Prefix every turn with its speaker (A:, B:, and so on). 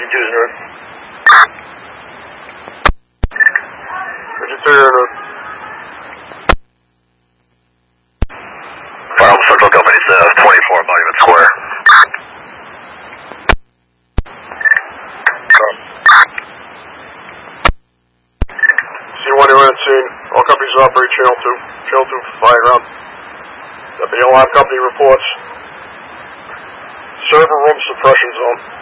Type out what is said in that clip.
A: Tucson Road. Roger, 3 Road.
B: Fire Central Company 24 Monument Square.
A: C1, you're on scene. All companies operate Channel 2. Channel 2 for fire ground. Deputy Alarm Company reports. Server room suppression zone.